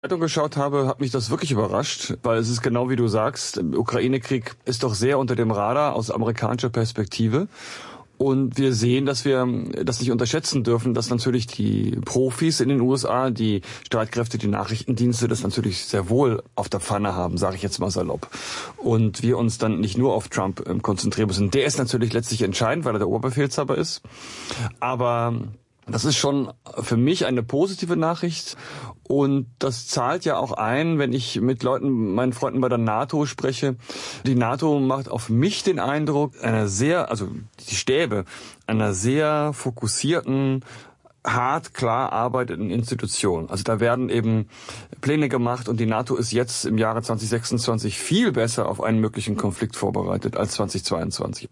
Zeitung geschaut habe, hat mich das wirklich überrascht, weil es ist genau wie du sagst, der Ukraine-Krieg ist doch sehr unter dem Radar aus amerikanischer Perspektive. Und wir sehen, dass wir das nicht unterschätzen dürfen, dass natürlich die Profis in den USA, die Streitkräfte, die Nachrichtendienste das natürlich sehr wohl auf der Pfanne haben, sage ich jetzt mal salopp. Und wir uns dann nicht nur auf Trump konzentrieren müssen. Der ist natürlich letztlich entscheidend, weil er der Oberbefehlshaber ist. Aber das ist schon für mich eine positive Nachricht. Und das zahlt ja auch ein, wenn ich mit Leuten, meinen Freunden bei der NATO spreche. Die NATO macht auf mich den Eindruck, die Stäbe, einer sehr fokussierten, hart, klar arbeitenden Institution. Also da werden eben Pläne gemacht und die NATO ist jetzt im Jahre 2026 viel besser auf einen möglichen Konflikt vorbereitet als 2022.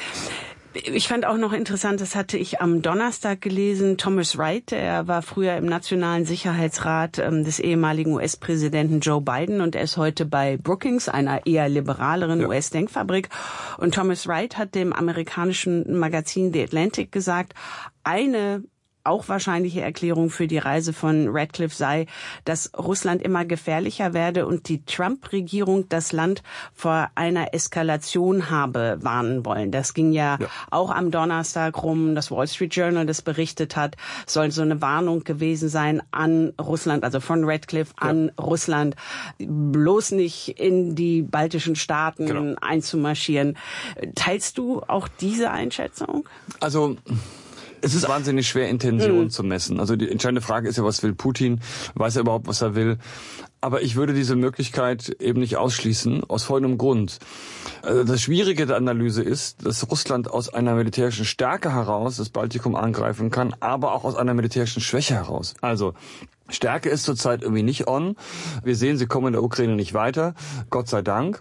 Ich fand auch noch interessant, das hatte ich am Donnerstag gelesen, Thomas Wright, er war früher im Nationalen Sicherheitsrat des ehemaligen US-Präsidenten Joe Biden und er ist heute bei Brookings, einer eher liberaleren US-Denkfabrik. Und Thomas Wright hat dem amerikanischen Magazin The Atlantic gesagt, eine auch wahrscheinliche Erklärung für die Reise von Ratcliffe sei, dass Russland immer gefährlicher werde und die Trump-Regierung das Land vor einer Eskalation habe warnen wollen. Das ging ja auch am Donnerstag rum. Das Wall Street Journal, das berichtet hat, soll so eine Warnung gewesen sein an Russland, also von Ratcliffe an Russland, bloß nicht in die baltischen Staaten einzumarschieren. Teilst du auch diese Einschätzung? Also es ist wahnsinnig schwer, Intention zu messen. Also die entscheidende Frage ist ja, was will Putin? Weiß er überhaupt, was er will? Aber ich würde diese Möglichkeit eben nicht ausschließen, aus folgendem Grund. Also das Schwierige der Analyse ist, dass Russland aus einer militärischen Stärke heraus das Baltikum angreifen kann, aber auch aus einer militärischen Schwäche heraus. Also Stärke ist zurzeit irgendwie nicht on. Wir sehen, sie kommen in der Ukraine nicht weiter, Gott sei Dank.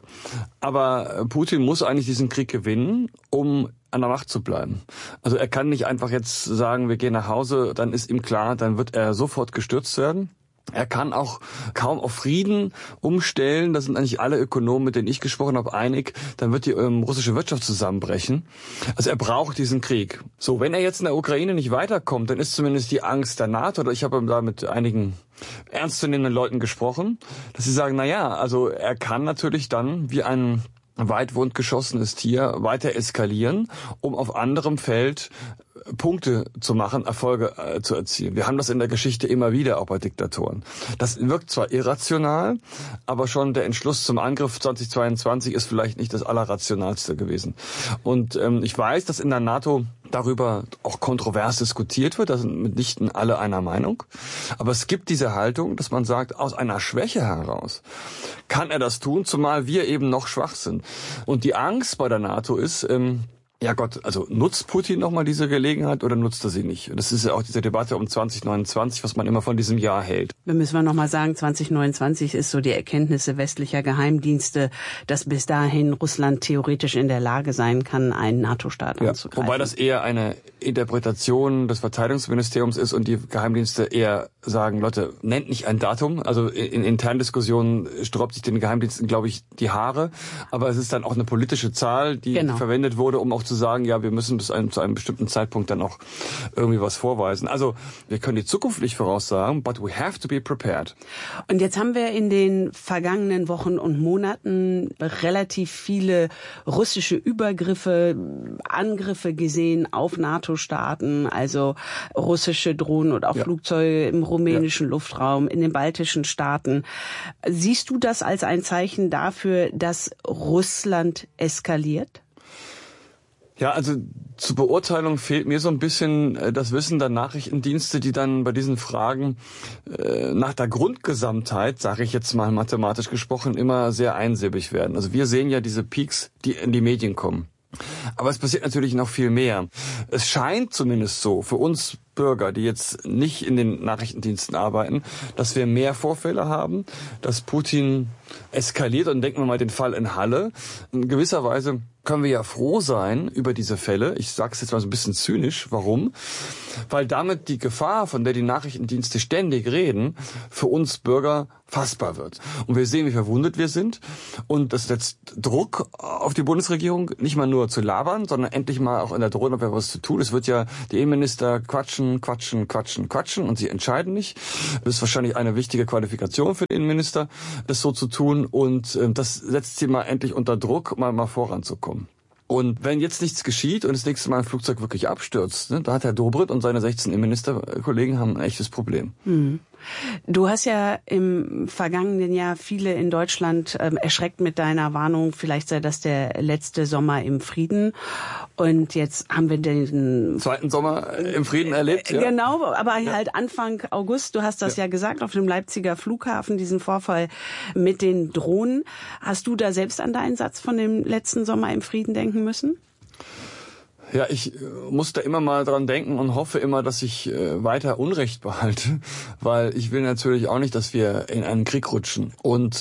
Aber Putin muss eigentlich diesen Krieg gewinnen, um an der Macht zu bleiben. Also er kann nicht einfach jetzt sagen, wir gehen nach Hause, dann ist ihm klar, dann wird er sofort gestürzt werden. Er kann auch kaum auf Frieden umstellen. Da sind eigentlich alle Ökonomen, mit denen ich gesprochen habe, einig. Dann wird die russische Wirtschaft zusammenbrechen. Also er braucht diesen Krieg. So, wenn er jetzt in der Ukraine nicht weiterkommt, dann ist zumindest die Angst der NATO, oder ich habe da mit einigen ernstzunehmenden Leuten gesprochen, dass sie sagen, also er kann natürlich dann wie ein weit wundgeschossenes Tier weiter eskalieren, um auf anderem Feld Punkte zu machen, Erfolge zu erzielen. Wir haben das in der Geschichte immer wieder, auch bei Diktatoren. Das wirkt zwar irrational, aber schon der Entschluss zum Angriff 2022 ist vielleicht nicht das Allerrationalste gewesen. Und ich weiß, dass in der NATO darüber auch kontrovers diskutiert wird, da sind mitnichten alle einer Meinung. Aber es gibt diese Haltung, dass man sagt, aus einer Schwäche heraus kann er das tun, zumal wir eben noch schwach sind. Und die Angst bei der NATO ist, also nutzt Putin nochmal diese Gelegenheit oder nutzt er sie nicht? Das ist ja auch diese Debatte um 2029, was man immer von diesem Jahr hält. Da müssen wir nochmal sagen, 2029 ist so die Erkenntnisse westlicher Geheimdienste, dass bis dahin Russland theoretisch in der Lage sein kann, einen NATO-Staat anzugreifen. Wobei das eher eine Interpretation des Verteidigungsministeriums ist und die Geheimdienste eher sagen, Leute, nennt nicht ein Datum. Also in internen Diskussionen sträubt sich den Geheimdiensten, glaube ich, die Haare. Aber es ist dann auch eine politische Zahl, die verwendet wurde, um auch zu sagen, wir müssen zu einem bestimmten Zeitpunkt dann auch irgendwie was vorweisen. Also wir können die Zukunft nicht voraussagen, but we have to be prepared. Und jetzt haben wir in den vergangenen Wochen und Monaten relativ viele russische Übergriffe, Angriffe gesehen auf NATO-Staaten, also russische Drohnen und auch Flugzeuge im rumänischen Luftraum, in den baltischen Staaten. Siehst du das als ein Zeichen dafür, dass Russland eskaliert? Ja, also zur Beurteilung fehlt mir so ein bisschen das Wissen der Nachrichtendienste, die dann bei diesen Fragen nach der Grundgesamtheit, sage ich jetzt mal mathematisch gesprochen, immer sehr einsilbig werden. Also wir sehen ja diese Peaks, die in die Medien kommen. Aber es passiert natürlich noch viel mehr. Es scheint zumindest so, für uns Bürger, die jetzt nicht in den Nachrichtendiensten arbeiten, dass wir mehr Vorfälle haben, dass Putin eskaliert. Und denken wir mal den Fall in Halle. In gewisser Weise können wir ja froh sein über diese Fälle. Ich sage es jetzt mal so ein bisschen zynisch. Warum? Weil damit die Gefahr, von der die Nachrichtendienste ständig reden, für uns Bürger fassbar wird. Und wir sehen, wie verwundet wir sind. Und das setzt Druck auf die Bundesregierung, nicht mal nur zu labern, sondern endlich mal auch in der Drohnenabwehr was zu tun. Es wird ja, die Innenminister quatschen quatschen und sie entscheiden nicht. Das ist wahrscheinlich eine wichtige Qualifikation für den Innenminister, das so zu tun, und das setzt sie mal endlich unter Druck, mal voranzukommen. Und wenn jetzt nichts geschieht und das nächste Mal ein Flugzeug wirklich abstürzt, da hat Herr Dobrindt und seine 16 Innenministerkollegen haben ein echtes Problem. Du hast ja im vergangenen Jahr viele in Deutschland erschreckt mit deiner Warnung, vielleicht sei das der letzte Sommer im Frieden. Und jetzt haben wir den zweiten Sommer im Frieden erlebt. Ja. Genau, aber halt Anfang August, du hast das ja gesagt, auf dem Leipziger Flughafen, diesen Vorfall mit den Drohnen. Hast du da selbst an deinen Satz von dem letzten Sommer im Frieden denken müssen? Ja, ich muss da immer mal dran denken und hoffe immer, dass ich weiter Unrecht behalte, weil ich will natürlich auch nicht, dass wir in einen Krieg rutschen. Und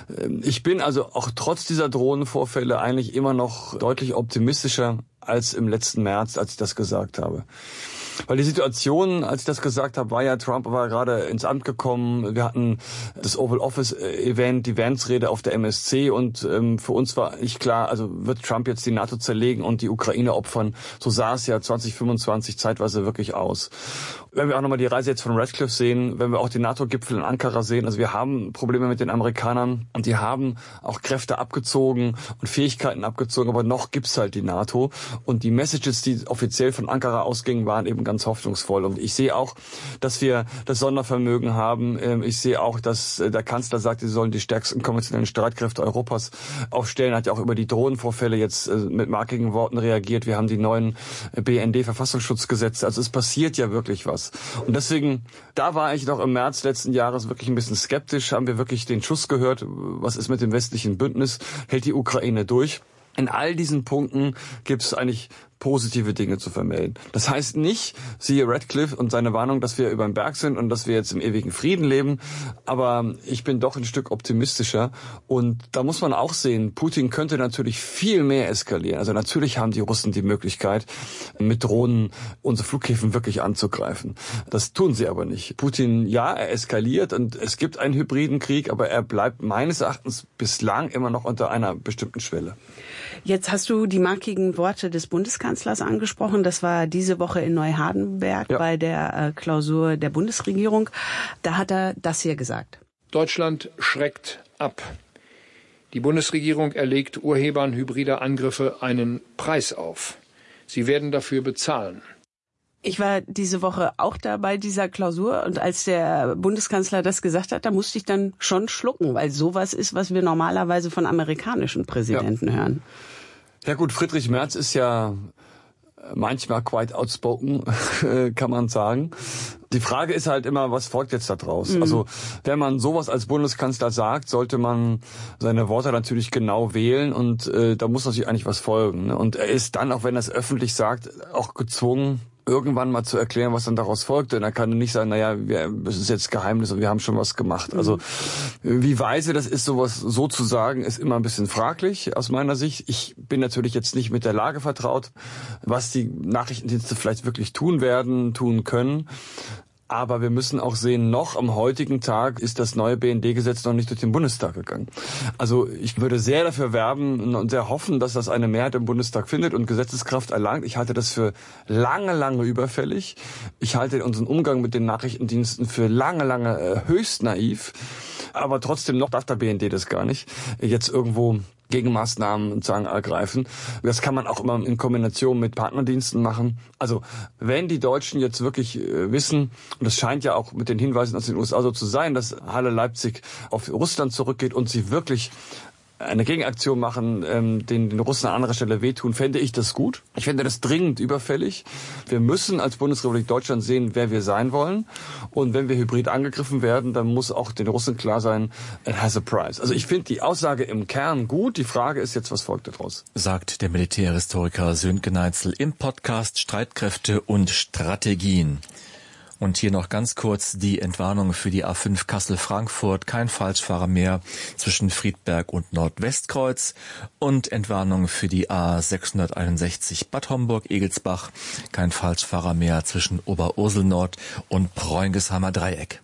ich bin also auch trotz dieser Drohnenvorfälle eigentlich immer noch deutlich optimistischer als im letzten März, als ich das gesagt habe. Weil die Situation, als ich das gesagt habe, war ja, Trump war gerade ins Amt gekommen. Wir hatten das Oval Office Event, die Vance-Rede auf der MSC, und für uns war nicht klar, also wird Trump jetzt die NATO zerlegen und die Ukraine opfern. So sah es ja 2025 zeitweise wirklich aus. Wenn wir auch nochmal die Reise jetzt von Radcliffe sehen, wenn wir auch den NATO-Gipfel in Ankara sehen, also wir haben Probleme mit den Amerikanern und die haben auch Kräfte abgezogen und Fähigkeiten abgezogen, aber noch gibt's halt die NATO, und die Messages, die offiziell von Ankara ausgingen, waren eben ganz hoffnungsvoll. Und ich sehe auch, dass wir das Sondervermögen haben. Ich sehe auch, dass der Kanzler sagt, sie sollen die stärksten konventionellen Streitkräfte Europas aufstellen. Er hat ja auch über die Drohnenvorfälle jetzt mit markigen Worten reagiert. Wir haben die neuen BND-Verfassungsschutzgesetze. Also es passiert ja wirklich was. Und deswegen, da war ich noch im März letzten Jahres wirklich ein bisschen skeptisch. Haben wir wirklich den Schuss gehört? Was ist mit dem westlichen Bündnis? Hält die Ukraine durch? In all diesen Punkten gibt es eigentlich positive Dinge zu vermelden. Das heißt nicht, siehe Radcliffe und seine Warnung, dass wir über den Berg sind und dass wir jetzt im ewigen Frieden leben, aber ich bin doch ein Stück optimistischer, und da muss man auch sehen, Putin könnte natürlich viel mehr eskalieren. Also natürlich haben die Russen die Möglichkeit, mit Drohnen unsere Flughäfen wirklich anzugreifen. Das tun sie aber nicht. Putin, ja, er eskaliert und es gibt einen hybriden Krieg, aber er bleibt meines Erachtens bislang immer noch unter einer bestimmten Schwelle. Jetzt hast du die markigen Worte des Bundeskanzlers angesprochen. Das war diese Woche in Neuhardenberg bei der Klausur der Bundesregierung. Da hat er das hier gesagt. Deutschland schreckt ab. Die Bundesregierung erlegt Urhebern hybrider Angriffe einen Preis auf. Sie werden dafür bezahlen. Ich war diese Woche auch da bei dieser Klausur, und als der Bundeskanzler das gesagt hat, da musste ich dann schon schlucken, weil sowas ist, was wir normalerweise von amerikanischen Präsidenten hören. Ja gut, Friedrich Merz ist ja manchmal quite outspoken, kann man sagen. Die Frage ist halt immer, was folgt jetzt da draus? Also wenn man sowas als Bundeskanzler sagt, sollte man seine Worte natürlich genau wählen, und da muss natürlich eigentlich was folgen. Ne? Und er ist dann, auch wenn er es öffentlich sagt, auch gezwungen, irgendwann mal zu erklären, was dann daraus folgte. Und er kann nicht sagen, das ist jetzt Geheimnis und wir haben schon was gemacht. Also wie weise das ist, sowas so zu sagen, ist immer ein bisschen fraglich aus meiner Sicht. Ich bin natürlich jetzt nicht mit der Lage vertraut, was die Nachrichtendienste vielleicht wirklich tun werden, tun können. Aber wir müssen auch sehen, noch am heutigen Tag ist das neue BND-Gesetz noch nicht durch den Bundestag gegangen. Also ich würde sehr dafür werben und sehr hoffen, dass das eine Mehrheit im Bundestag findet und Gesetzeskraft erlangt. Ich halte das für lange überfällig. Ich halte unseren Umgang mit den Nachrichtendiensten für lange höchst naiv. Aber trotzdem noch darf der BND das gar nicht. Jetzt irgendwo Gegenmaßnahmen sozusagen ergreifen. Das kann man auch immer in Kombination mit Partnerdiensten machen. Also wenn die Deutschen jetzt wirklich wissen, und das scheint ja auch mit den Hinweisen aus den USA so zu sein, dass Halle Leipzig auf Russland zurückgeht und sie wirklich eine Gegenaktion machen, den Russen an anderer Stelle wehtun, fände ich das gut. Ich fände das dringend überfällig. Wir müssen als Bundesrepublik Deutschland sehen, wer wir sein wollen. Und wenn wir hybrid angegriffen werden, dann muss auch den Russen klar sein, it has a price. Also ich finde die Aussage im Kern gut. Die Frage ist jetzt, was folgt daraus? Sagt der Militärhistoriker Sönke Neitzel im Podcast Streitkräfte und Strategien. Und hier noch ganz kurz die Entwarnung für die A5 Kassel-Frankfurt. Kein Falschfahrer mehr zwischen Friedberg und Nordwestkreuz. Und Entwarnung für die A661 Bad Homburg-Egelsbach. Kein Falschfahrer mehr zwischen Oberursel-Nord und Preungesheimer Dreieck.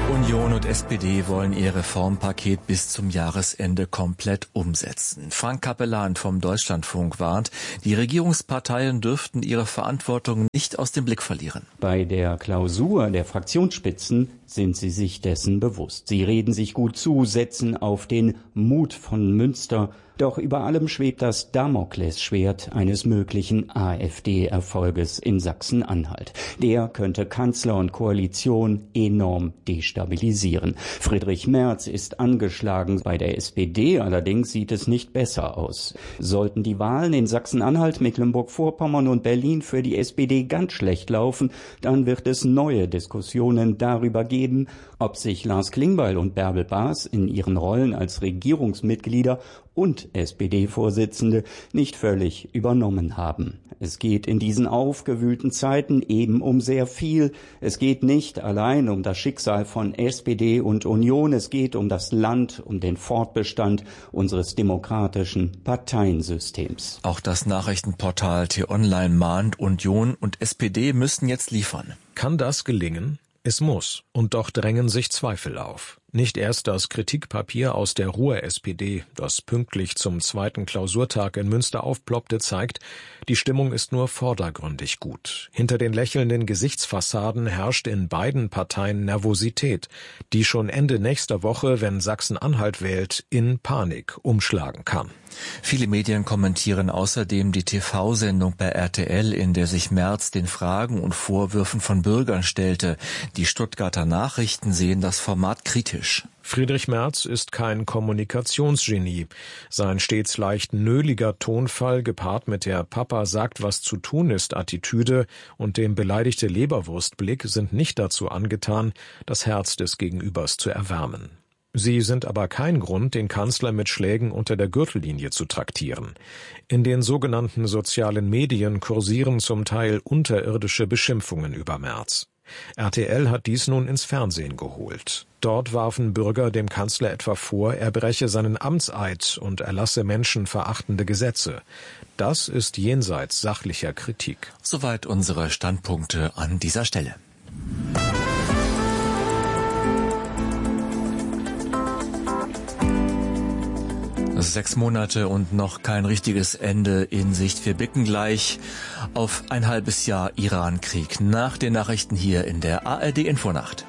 Union und SPD wollen ihr Reformpaket bis zum Jahresende komplett umsetzen. Frank Capellan vom Deutschlandfunk warnt, die Regierungsparteien dürften ihre Verantwortung nicht aus dem Blick verlieren. Bei der Klausur der Fraktionsspitzen sind sie sich dessen bewusst. Sie reden sich gut zu, setzen auf den Mut von Münster. Doch über allem schwebt das Damoklesschwert eines möglichen AfD-Erfolges in Sachsen-Anhalt. Der könnte Kanzler und Koalition enorm destabilisieren. Friedrich Merz ist angeschlagen. Bei der SPD allerdings sieht es nicht besser aus. Sollten die Wahlen in Sachsen-Anhalt, Mecklenburg-Vorpommern und Berlin für die SPD ganz schlecht laufen, dann wird es neue Diskussionen darüber geben, ob sich Lars Klingbeil und Bärbel Baas in ihren Rollen als Regierungsmitglieder und SPD-Vorsitzende nicht völlig übernommen haben. Es geht in diesen aufgewühlten Zeiten eben um sehr viel. Es geht nicht allein um das Schicksal von SPD und Union. Es geht um das Land, um den Fortbestand unseres demokratischen Parteiensystems. Auch das Nachrichtenportal T-Online mahnt, Union und SPD müssen jetzt liefern. Kann das gelingen? Es muss. Und doch drängen sich Zweifel auf. Nicht erst das Kritikpapier aus der Ruhr-SPD, das pünktlich zum zweiten Klausurtag in Münster aufploppte, zeigt, die Stimmung ist nur vordergründig gut. Hinter den lächelnden Gesichtsfassaden herrscht in beiden Parteien Nervosität, die schon Ende nächster Woche, wenn Sachsen-Anhalt wählt, in Panik umschlagen kann. Viele Medien kommentieren außerdem die TV-Sendung bei RTL, in der sich Merz den Fragen und Vorwürfen von Bürgern stellte. Die Stuttgarter Nachrichten sehen das Format kritisch. Friedrich Merz ist kein Kommunikationsgenie. Sein stets leicht nöliger Tonfall, gepaart mit der Papa-sagt-was-zu-tun-ist-Attitüde und dem beleidigte Leberwurstblick sind nicht dazu angetan, das Herz des Gegenübers zu erwärmen. Sie sind aber kein Grund, den Kanzler mit Schlägen unter der Gürtellinie zu traktieren. In den sogenannten sozialen Medien kursieren zum Teil unterirdische Beschimpfungen über Merz. RTL hat dies nun ins Fernsehen geholt. Dort warfen Bürger dem Kanzler etwa vor, er breche seinen Amtseid und erlasse menschenverachtende Gesetze. Das ist jenseits sachlicher Kritik. Soweit unsere Standpunkte an dieser Stelle. Das 6 Monate und noch kein richtiges Ende in Sicht. Wir blicken gleich auf ein halbes Jahr Iran-Krieg nach den Nachrichten hier in der ARD Infonacht.